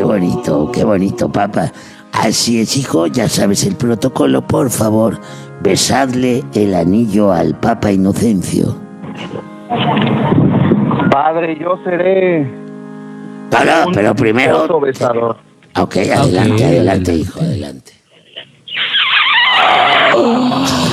qué bonito, Papa. Así es, hijo, ya sabes el protocolo, por favor, besadle el anillo al Papa Inocencio. Padre, yo seré... Pero primero... besador. Ok, adelante, hijo, adelante.